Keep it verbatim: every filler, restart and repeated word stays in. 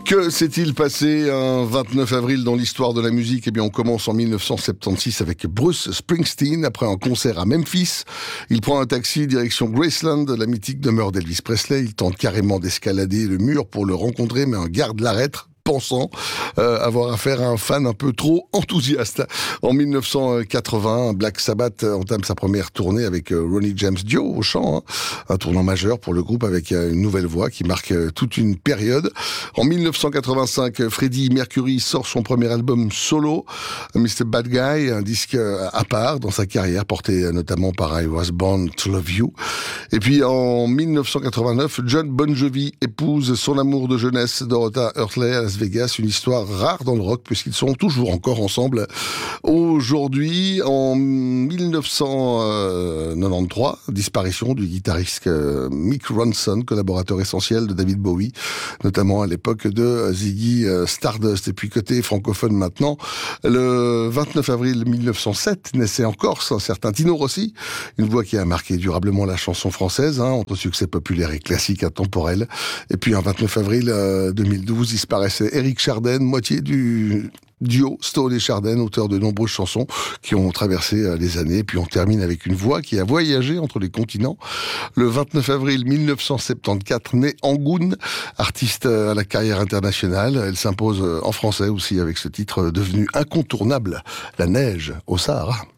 Que s'est-il passé un vingt-neuf avril dans l'histoire de la musique? Eh bien, on commence en mille neuf cent soixante-seize avec Bruce Springsteen. Après un concert à Memphis, il prend un taxi direction Graceland, la mythique demeure d'Elvis Presley. Il tente carrément d'escalader le mur pour le rencontrer, mais un garde l'arrête, pensant euh, avoir affaire à un fan un peu trop enthousiaste. En mille neuf cent quatre-vingts, Black Sabbath entame sa première tournée avec euh, Ronnie James Dio au chant, hein, un tournant majeur pour le groupe avec euh, une nouvelle voix qui marque euh, toute une période. En mille neuf cent quatre-vingt-cinq, Freddie Mercury sort son premier album solo, mister Bad Guy, un disque euh, à part dans sa carrière, porté euh, notamment par I Was Born to Love You. Et puis en mille neuf cent quatre-vingt-neuf, John Bon Jovi épouse son amour de jeunesse, Dorotha Hurtley, à Las Vegas, une histoire rare dans le rock puisqu'ils sont toujours encore ensemble aujourd'hui. En mille neuf cent quatre-vingt-treize, disparition du guitariste Mick Ronson, collaborateur essentiel de David Bowie, notamment à l'époque de Ziggy Stardust. Et puis côté francophone maintenant, le vingt-neuf avril mille neuf cent sept naissait en Corse un certain Tino Rossi, une voix qui a marqué durablement la chanson française, hein, entre succès populaire et classique intemporel. Et puis un vingt-neuf avril deux mille douze disparaissait Éric Chardin, moitié du duo Stone et Chardin, auteur de nombreuses chansons qui ont traversé les années. Puis on termine avec une voix qui a voyagé entre les continents. Le vingt-neuf avril mille neuf cent soixante-quatorze, née Angoune, artiste à la carrière internationale. Elle s'impose en français aussi avec ce titre devenu incontournable, La neige au Sahara.